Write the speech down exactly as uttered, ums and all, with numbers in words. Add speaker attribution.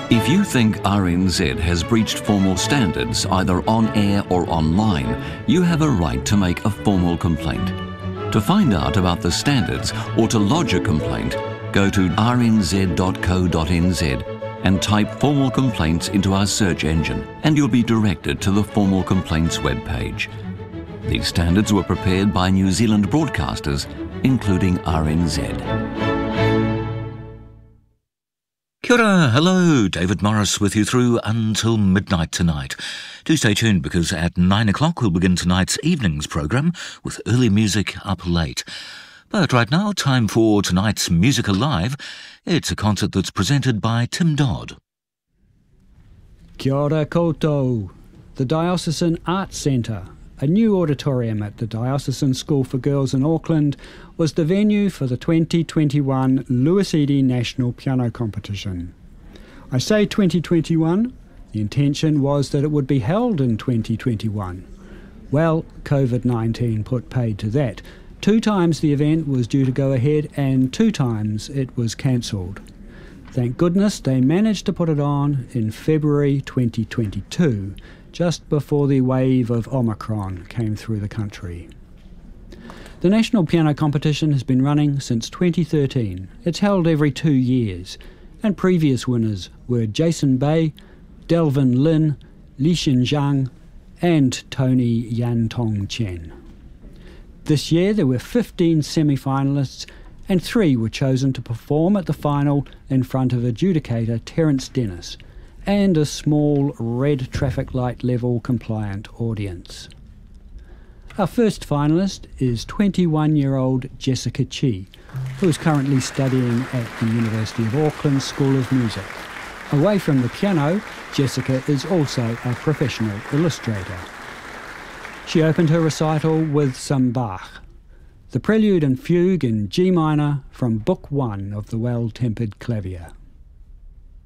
Speaker 1: If you think R N Z has breached formal standards either on air or online, you have a right to make a formal complaint. To find out about the standards or to lodge a complaint, go to r n z dot co dot n z and type formal complaints into our search engine, and you'll be directed to the formal complaints webpage. These standards were prepared by New Zealand broadcasters, including R N Z.
Speaker 2: Kia ora, hello, David Morris with you through until midnight tonight. Do stay tuned because at nine o'clock we'll begin tonight's evening's programme with early music up late. But right now, time for tonight's Music Alive. It's a concert that's presented by Tim Dodd.
Speaker 3: Kia ora koutou. The Diocesan Arts Centre, a new auditorium at the Diocesan School for Girls in Auckland, was the venue for the twenty twenty-one Louis Eady National Piano Competition. I say twenty twenty-one, the intention was that it would be held in twenty twenty-one. Well, COVID nineteen put paid to that. Two times the event was due to go ahead and two times it was cancelled. Thank goodness they managed to put it on in February twenty twenty-two, just before the wave of Omicron came through the country. The National Piano Competition has been running since twenty thirteen. It's held every two years, and previous winners were Jason Bay, Delvin Lin, Li Xin Zhang, and Tony Yan Tong Chen. This year there were fifteen semi-finalists, and three were chosen to perform at the final in front of adjudicator Terence Dennis and a small red traffic light level compliant audience. Our first finalist is twenty-one-year-old Jessica Chi, who is currently studying at the University of Auckland School of Music. Away from the piano, Jessica is also a professional illustrator. She opened her recital with some Bach, the Prelude and Fugue in G minor from Book One of the Well-Tempered Clavier.